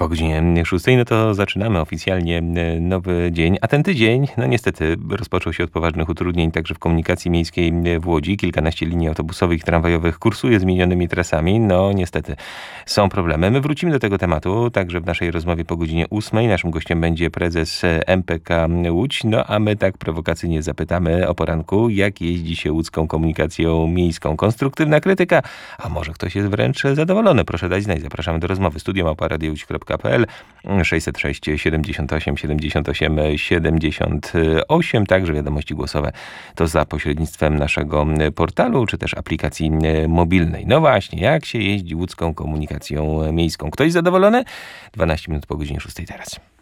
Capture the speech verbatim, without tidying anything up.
Po godzinie szóstej, no to zaczynamy oficjalnie nowy dzień, a ten tydzień, no niestety, rozpoczął się od poważnych utrudnień także w komunikacji miejskiej w Łodzi. Kilkanaście linii autobusowych i tramwajowych kursuje zmienionymi trasami. No niestety, są problemy. My wrócimy do tego tematu, także w naszej rozmowie po godzinie ósmej. Naszym gościem będzie prezes M P K Łódź. No a my tak prowokacyjnie zapytamy o poranku, jak jeździ się łódzką komunikacją miejską. Konstruktywna krytyka, a może ktoś jest wręcz zadowolony. Proszę dać znać. Zapraszamy do rozmowy. Studio małpa radio łódź kropka p l sześćset sześć siedemdziesiąt osiem siedemdziesiąt osiem siedemdziesiąt osiem. Także wiadomości głosowe to za pośrednictwem naszego portalu, czy też aplikacji mobilnej. No właśnie, jak się jeździ łódzką komunikacją miejską? Ktoś zadowolony? dwanaście minut po godzinie szóstej teraz.